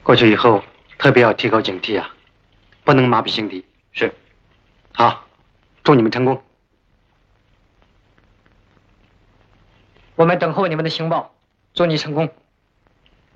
过去以后特别要提高警惕啊，不能麻痹心敌。 是。 好，祝你们成功。 我们等候你们的情报，祝你成功。